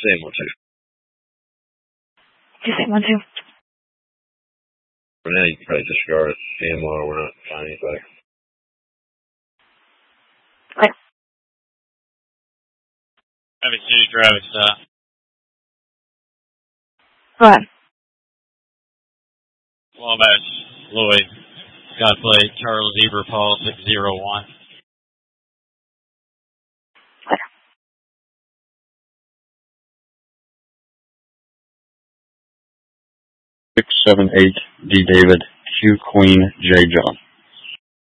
Same 1-2. Just say 1-2. For now, you can probably disregard it. CMR, we're not finding anybody. Right. Heavy City Traffic stop. Go ahead. Wabash, Lloyd, Scott Plate, Charles Eber, Paul 601. 678 D. David, Q Queen, J. John.